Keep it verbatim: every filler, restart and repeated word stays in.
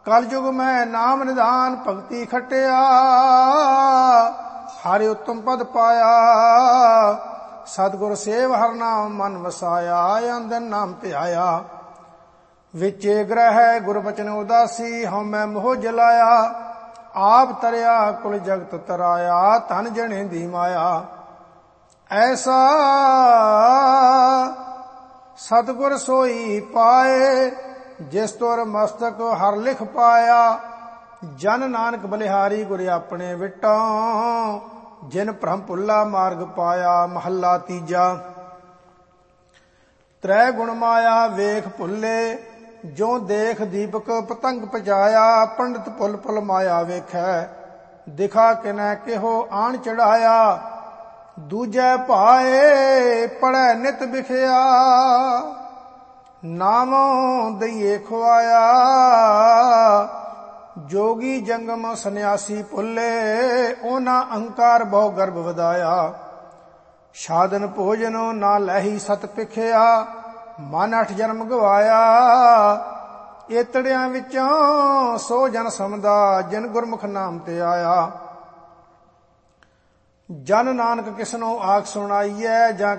कलयुग में नाम निधान भगति खटिया, हरि उत्तम पद पाया। सतगुर सेव हर नाम मन वसाया, अंदन नाम ध्याया। विचे ग्रह गुर बचन उदासी, हम मैं मोह जलाया। आप तरया कुल जगत तराया, धन जने दी माया। ऐसा सतगुर सोई पाए, जिस तुर मस्तक हर लिख पाया। जन नानक बलिहारी गुर अपने विटा, जिन भ्रम भुल्ला मार्ग पाया। महला तीजा। त्रै गुण माया वेख भुल्ले, जो देख दीपक पतंग पजाया। पंडित पुल पुल माया वेखै, दिखा किनै किहो आन चढ़ाया। दूजै भाए पढ़ै नित बिखया, नामों दइए खुआया। जोगी जंगम सन्यासी भुल्ले, ओना अहंकार बहु गर्भ वधाया। साधन भोजन ना लही सत पिखया, मन अठ जन्म गवाया। एतड़ियां विचों सो जन समदा, जिन गुरमुख नाम ते आया। जन नानक किसनों आख सुनाईਐ, जां